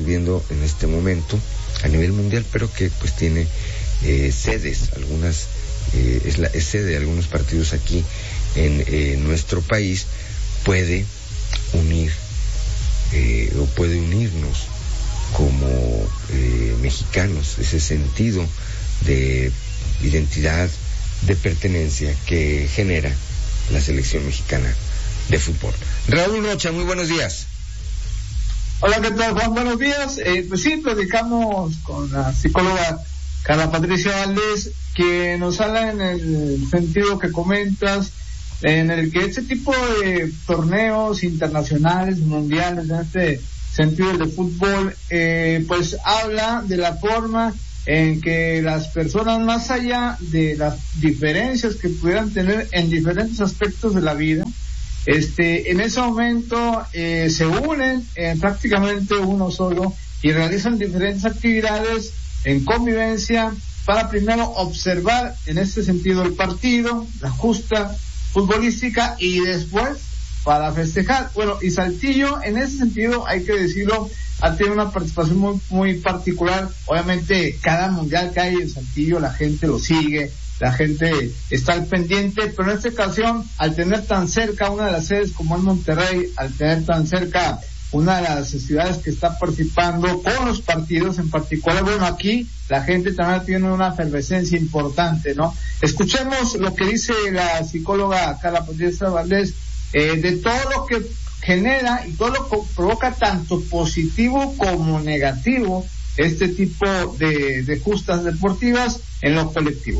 viendo en este momento a nivel mundial, pero que pues tiene sedes, algunas es sede de algunos partidos aquí en nuestro país, puede unir o puede unirnos como mexicanos, ese sentido de identidad, de pertenencia que genera la selección mexicana de fútbol. Raúl Rocha, muy buenos días. Hola, ¿qué tal, Juan? Buenos días. Pues sí, platicamos con la psicóloga Carla Patricia Valdés, que nos habla en el sentido que comentas, en el que este tipo de torneos internacionales, mundiales, en este sentido de fútbol, pues habla de la forma en que las personas, más allá de las diferencias que pudieran tener en diferentes aspectos de la vida, en ese momento se unen prácticamente uno solo y realizan diferentes actividades en convivencia para primero observar en este sentido el partido, la justa futbolística, y después para festejar. Bueno, y Saltillo en ese sentido, hay que decirlo, ha tenido una participación muy, muy particular. Obviamente cada mundial que hay en Saltillo la gente lo sigue, la gente está al pendiente, pero en esta ocasión, al tener tan cerca una de las sedes como es Monterrey, al tener tan cerca una de las ciudades que está participando con los partidos en particular, bueno, aquí la gente también tiene una efervescencia importante, ¿no? Escuchemos lo que dice la psicóloga Carla Patricia Valdés, de todo lo que genera y todo lo que provoca tanto positivo como negativo este tipo de justas deportivas en lo colectivo.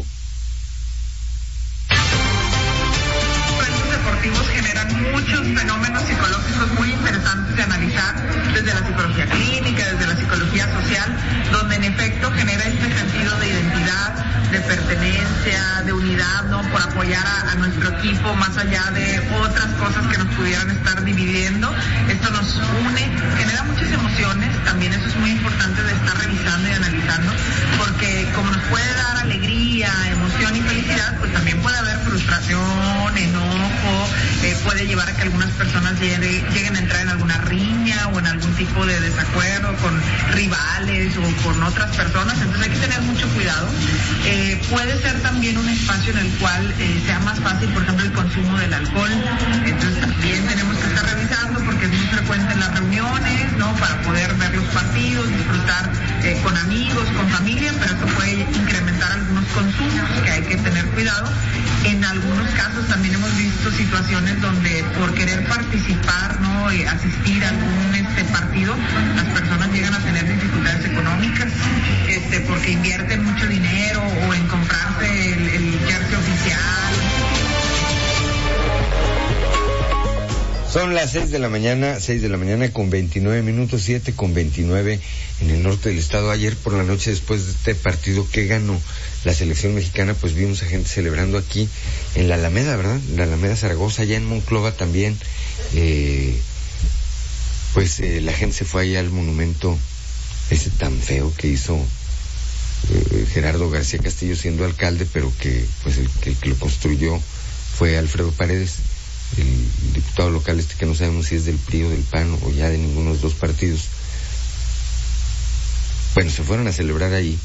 Generan muchos fenómenos psicológicos muy interesantes de analizar, desde la psicología clínica, desde la psicología social, donde en efecto genera este sentido de identidad, de pertenencia, de unidad, ¿no? Por apoyar a nuestro equipo más allá de otras cosas que nos pudieran estar dividiendo. Esto nos une, genera muchas emociones, también eso es muy importante de estar revisando y analizando, porque como nos puede dar alegría, emoción y felicidad, pues también puede haber frustración, enojo, puede llevar a que algunas personas lleguen a entrar en alguna riña o en algún tipo de desacuerdo con rivales o con otras personas, entonces hay que tener mucho cuidado. Puede ser también un espacio en el cual sea más fácil, por ejemplo, el consumo del alcohol, entonces también tenemos que estar revisando porque es muy frecuente en las reuniones, ¿no? Para poder ver los partidos, disfrutar con amigos, con familia, pero esto puede incrementar algunos consumos que hay que tener cuidado. En algunos casos también hemos visto situaciones donde por querer participar, ¿no? Asistir a algún partido, las personas llegan a tener dificultades económicas, porque invierten mucho dinero o en comprarse el jersey oficial. Son las 6 de la mañana con 29 minutos, 7:29 en el norte del estado. Ayer por la noche, después de este partido que ganó la selección mexicana, pues vimos a gente celebrando aquí en la Alameda, ¿verdad? En la Alameda Zaragoza, allá en Monclova también. La gente se fue allá al monumento ese tan feo que hizo Gerardo García Castillo siendo alcalde, pero que pues el que lo construyó fue Alfredo Paredes, el diputado local que no sabemos si es del PRI o del PAN o ya de ninguno de los dos partidos. Bueno, se fueron a celebrar ahí,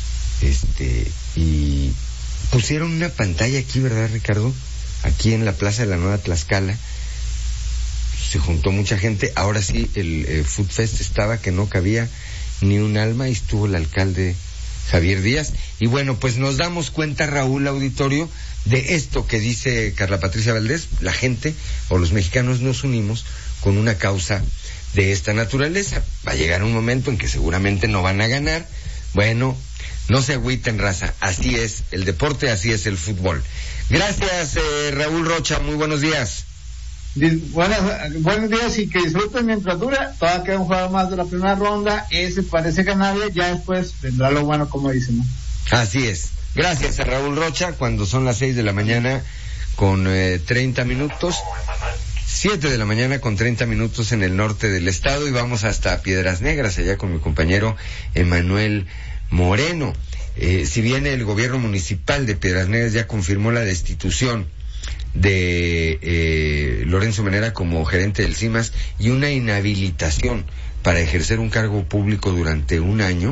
y pusieron una pantalla aquí, ¿verdad, Ricardo? Aquí en la Plaza de la Nueva Tlaxcala. Se juntó mucha gente. Ahora sí, el Food Fest estaba que no cabía ni un alma, y estuvo el alcalde Javier Díaz. Y bueno, pues nos damos cuenta, Raúl, auditorio, de esto que dice Carla Patricia Valdés. La gente o los mexicanos nos unimos con una causa de esta naturaleza. Va a llegar un momento en que seguramente no van a ganar. Bueno, no se agüiten, raza. Así es el deporte, así es el fútbol. Gracias, Raúl Rocha. Muy buenos días. Buenos días, y que disfruten mientras dura. Todavía queda un jugador más de la primera ronda. Ese parece ganable. Ya después vendrá lo bueno, como dicen, ¿no? Así es. Gracias a Raúl Rocha. Cuando son las 6 de la mañana con 30 minutos. 7 de la mañana con 30 minutos en el norte del estado, y vamos hasta Piedras Negras, allá con mi compañero Emanuel Moreno. Si bien el gobierno municipal de Piedras Negras ya confirmó la destitución de Lorenzo Menera como gerente del CIMAS y una inhabilitación para ejercer un cargo público durante un año.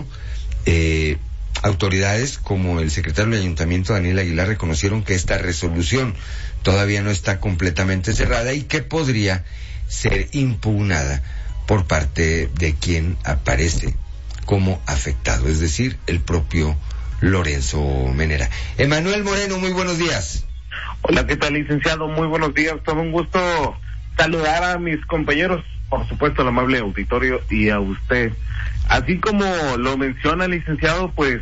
Autoridades como el secretario del Ayuntamiento, Daniel Aguilar, reconocieron que esta resolución todavía no está completamente cerrada y que podría ser impugnada por parte de quien aparece como afectado, es decir, el propio Lorenzo Menera. Emanuel Moreno, muy buenos días. Hola, ¿qué tal, licenciado? Muy buenos días, todo un gusto saludar a mis compañeros, por supuesto al amable auditorio y a usted. Así como lo menciona, licenciado, pues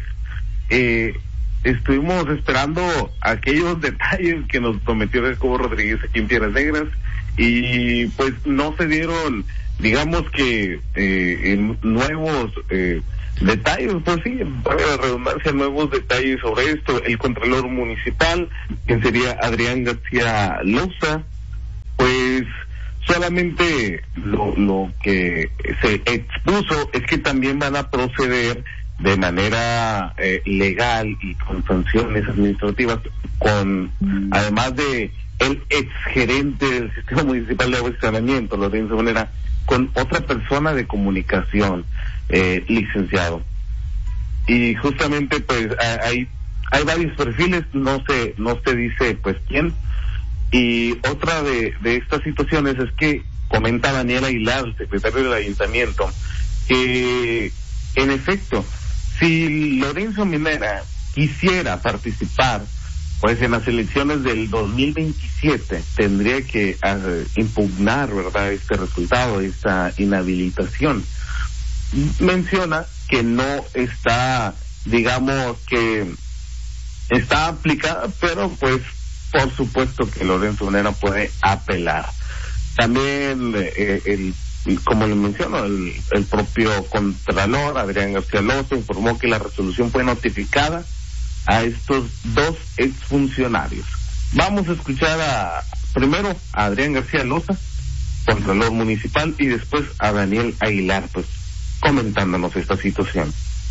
estuvimos esperando aquellos detalles que nos prometió Jacobo Rodríguez aquí en Piedras Negras y pues no se dieron, digamos que nuevos detalles, pues sí, para la redundancia, nuevos detalles sobre esto. El contralor municipal, que sería Adrián García Loza, pues solamente lo que se expuso es que también van a proceder de manera legal y con sanciones administrativas con, además de el exgerente del Sistema Municipal de Agua y Saneamiento, Lorenzo Menera, con otra persona de comunicación, licenciado. Y justamente pues hay varios perfiles, no se dice pues quién. Y otra de estas situaciones es que comenta Daniel Aguilar, secretario del Ayuntamiento, que en efecto, si Lorenzo Menera quisiera participar pues en las elecciones del 2027, tendría que impugnar, ¿verdad?, este resultado, esta inhabilitación. Menciona que no está, digamos que está aplicada, pero pues por supuesto que Lorenzo Menera puede apelar. También como le menciono, el propio contralor Adrián García Loza informó que la resolución fue notificada a estos dos exfuncionarios. Vamos a escuchar primero a Adrián García Loza, contralor municipal, y después a Daniel Aguilar, pues comentándonos esta situación.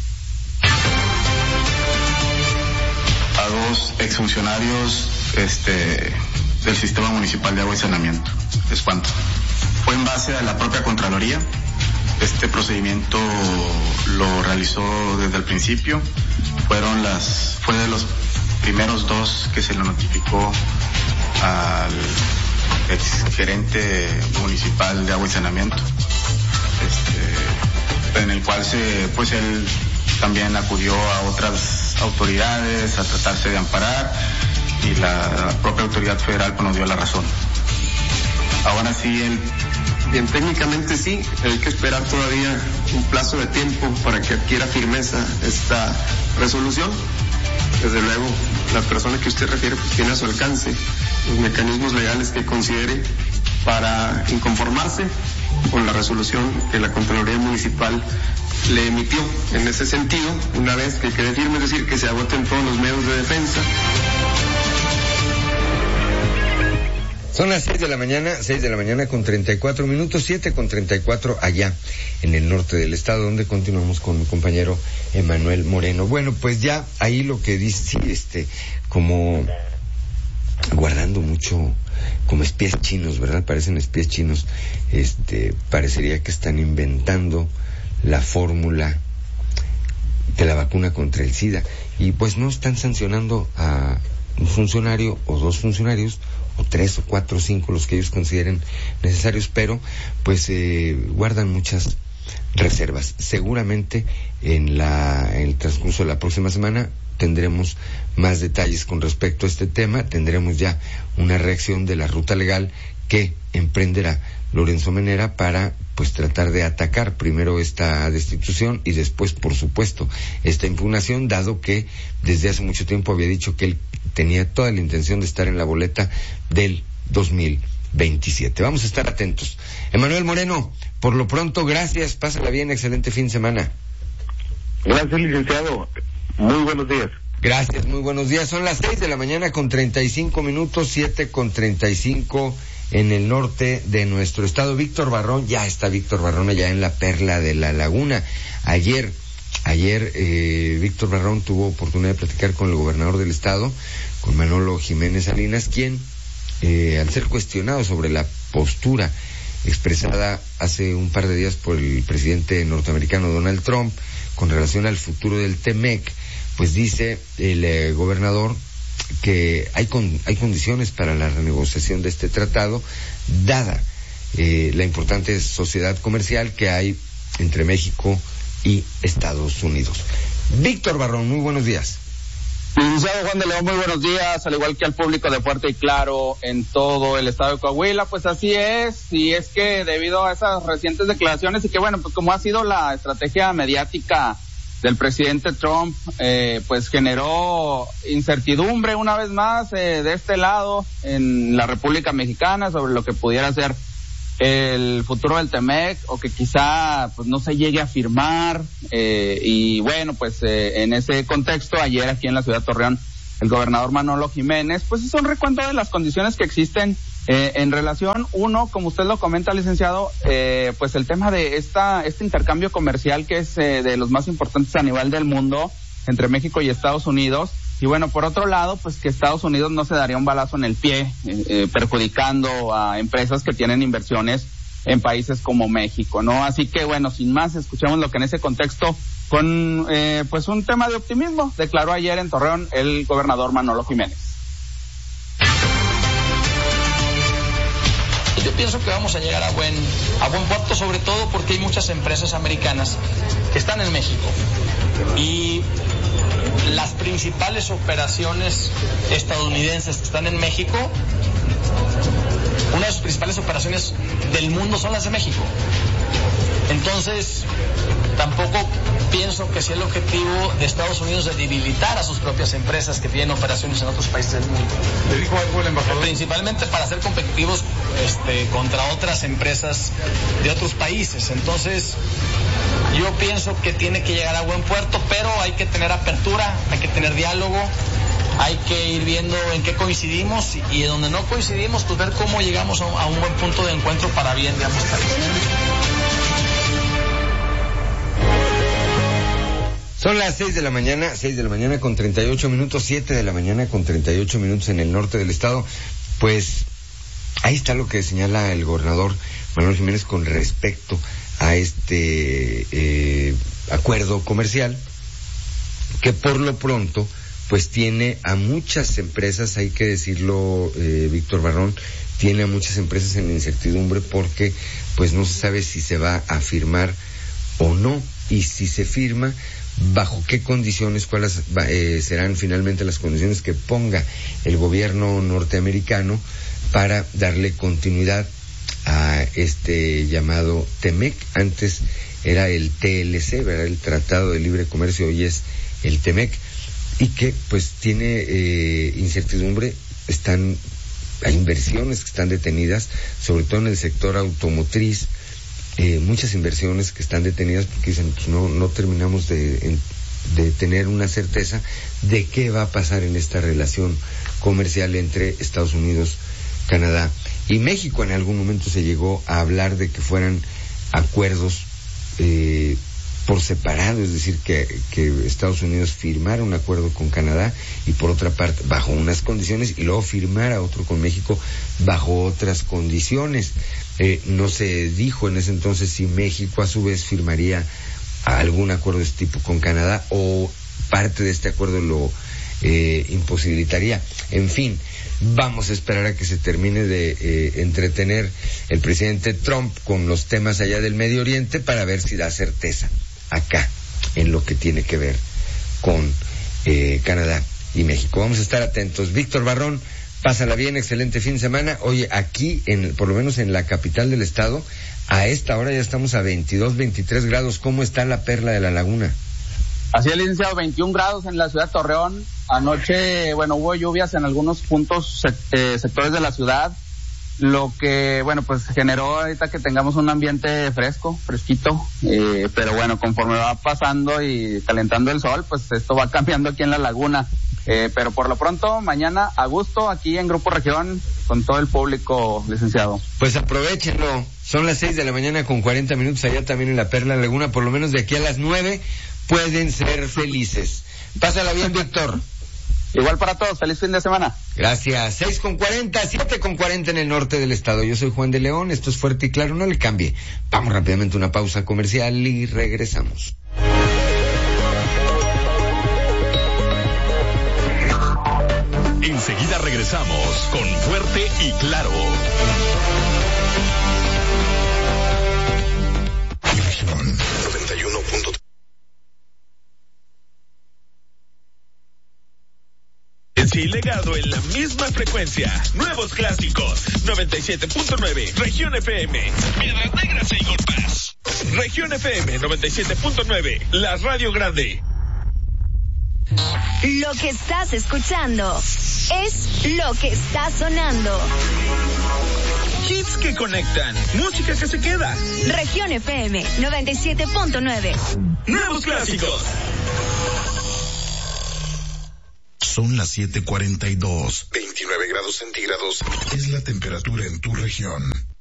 A dos exfuncionarios del Sistema Municipal de Agua y Saneamiento. Les cuento. Fue en base a la propia Contraloría. Este procedimiento lo realizó desde el principio. Fue de los primeros dos que se le notificó al exgerente municipal de Agua y Saneamiento, en el cual él también acudió a otras autoridades a tratarse de amparar, y la propia autoridad federal nos dio la razón. Ahora sí, bien, técnicamente sí, hay que esperar todavía un plazo de tiempo para que adquiera firmeza esta resolución. Desde luego, la persona que usted refiere pues tiene a su alcance los mecanismos legales que considere para inconformarse con la resolución que la Contraloría Municipal le emitió. En ese sentido, una vez que quede firme, es decir, que se agoten todos los medios de defensa. Son las 6 de la mañana con 34 minutos, 7:34 allá en el norte del estado, donde continuamos con mi compañero Emanuel Moreno. Bueno, pues ya ahí lo que dice, sí, como guardando mucho, como espías chinos, ¿verdad? Parecen espías chinos, parecería que están inventando la fórmula de la vacuna contra el SIDA, y pues no están sancionando a un funcionario o dos funcionarios, o 3 o 4 o 5, los que ellos consideren necesarios, pero pues guardan muchas reservas. Seguramente en el transcurso de la próxima semana tendremos más detalles con respecto a este tema, tendremos ya una reacción de la ruta legal que emprenderá Lorenzo Menera para pues tratar de atacar primero esta destitución y después, por supuesto, esta impugnación, dado que desde hace mucho tiempo había dicho que él tenía toda la intención de estar en la boleta del 2027. Vamos a estar atentos. Emanuel Moreno, por lo pronto, gracias, pásala bien, excelente fin de semana. Gracias, licenciado. Muy buenos días. Gracias, muy buenos días. Son las 6 de la mañana con 35 minutos, 7:35 en el norte de nuestro estado. Víctor Barrón, ya está Víctor Barrón allá en la Perla de la Laguna. Ayer Víctor Barrón tuvo oportunidad de platicar con el gobernador del estado, con Manolo Jiménez Salinas, quien al ser cuestionado sobre la postura expresada hace un par de días por el presidente norteamericano Donald Trump con relación al futuro del TEMEC, pues dice el gobernador que hay condiciones para la renegociación de este tratado, dada la importante sociedad comercial que hay entre México y Estados Unidos. Víctor Barrón, muy buenos días. Licenciado Juan de León, muy buenos días, al igual que al público de Fuerte y Claro en todo el estado de Coahuila. Pues así es, y es que debido a esas recientes declaraciones y que bueno, pues como ha sido la estrategia mediática del presidente Trump, pues generó incertidumbre una vez más de este lado en la República Mexicana sobre lo que pudiera ser el futuro del TEMEC, o que quizá pues no se llegue a firmar, y bueno, pues en ese contexto, ayer aquí en la ciudad de Torreón, el gobernador Manolo Jiménez pues hizo un recuento de las condiciones que existen en relación, uno, como usted lo comenta, licenciado, pues el tema de este intercambio comercial que es de los más importantes a nivel del mundo entre México y Estados Unidos. Y bueno, por otro lado, pues que Estados Unidos no se daría un balazo en el pie, perjudicando a empresas que tienen inversiones en países como México, ¿no? Así que bueno, sin más, escuchemos lo que en ese contexto, con pues un tema de optimismo, declaró ayer en Torreón el gobernador Manolo Jiménez. Yo pienso que vamos a llegar a buen puerto, sobre todo porque hay muchas empresas americanas que están en México. Y las principales operaciones estadounidenses que están en México, una de sus principales operaciones del mundo son las de México. Entonces, tampoco pienso que sea el objetivo de Estados Unidos de debilitar a sus propias empresas que tienen operaciones en otros países del mundo. ¿Le dijo algo el embajador? Principalmente para ser competitivos contra otras empresas de otros países. Entonces, yo pienso que tiene que llegar a buen puerto, pero hay que tener apertura, hay que tener diálogo, hay que ir viendo en qué coincidimos y en donde no coincidimos, pues ver cómo llegamos a un buen punto de encuentro para bien de ambos países. Son las 6 de la mañana con 38 minutos, 7 de la mañana con 38 minutos en el norte del estado. Pues ahí está lo que señala el gobernador Manuel Jiménez con respecto a este acuerdo comercial, que por lo pronto pues tiene a muchas empresas, hay que decirlo, Víctor Barrón, tiene a muchas empresas en incertidumbre porque pues no se sabe si se va a firmar o no, y si se firma, bajo qué condiciones, cuáles serán finalmente las condiciones que ponga el gobierno norteamericano para darle continuidad a este llamado TEMEC. Antes era el TLC, ¿verdad? El Tratado de Libre Comercio, hoy es el TEMEC, y que pues tiene incertidumbre. Hay inversiones que están detenidas, sobre todo en el sector automotriz, muchas inversiones que están detenidas porque dicen, pues no terminamos de tener una certeza de qué va a pasar en esta relación comercial entre Estados Unidos, Canadá y México. En algún momento se llegó a hablar de que fueran acuerdos por separado, es decir, que Estados Unidos firmara un acuerdo con Canadá y por otra parte bajo unas condiciones y luego firmara otro con México bajo otras condiciones. No se dijo en ese entonces si México a su vez firmaría algún acuerdo de este tipo con Canadá o parte de este acuerdo lo imposibilitaría. En fin, vamos a esperar a que se termine de entretener el presidente Trump con los temas allá del Medio Oriente para ver si da certeza acá en lo que tiene que ver con Canadá y México. Vamos a estar atentos. Víctor Barrón, pásala bien, excelente fin de semana. Oye, aquí, por lo menos en la capital del estado, a esta hora ya estamos a 22, 23 grados. ¿Cómo está la Perla de la Laguna? Así es, licenciado, 21 grados en la ciudad de Torreón. Anoche, bueno, hubo lluvias en algunos puntos, sectores de la ciudad, lo que, bueno, pues generó ahorita que tengamos un ambiente fresquito, pero bueno, conforme va pasando y calentando el sol, pues esto va cambiando aquí en la laguna. Pero por lo pronto, mañana a gusto aquí en Grupo Región con todo el público, licenciado. Pues aprovechenlo, son las 6 de la mañana con 40 minutos allá también en la Perla Laguna, por lo menos de aquí a las 9 pueden ser felices. Pásala bien, Víctor. Igual para todos, feliz fin de semana. Gracias. 6:40, 7:40 en el norte del estado. Yo soy Juan de León, esto es Fuerte y Claro, no le cambie. Vamos rápidamente a una pausa comercial y regresamos. Enseguida regresamos con Fuerte y Claro. Región 91.3. Y legado en la misma frecuencia. Nuevos clásicos. 97.9. Región FM. Piedras Negras e Igor Paz. Región FM 97.9. La Radio Grande. Lo que estás escuchando es lo que está sonando. Hits que conectan. Música que se queda. Región FM 97.9. Nuevos clásicos. Son las 7:42. 29 grados centígrados es la temperatura en tu región.